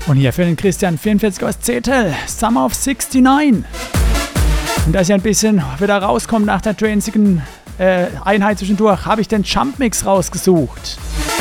Und hier für den Christian 44 aus Zetel, Summer of 69. Und da ich ein bisschen wieder rauskommt nach der transigen Einheit zwischendurch, habe ich den Jump Mix rausgesucht.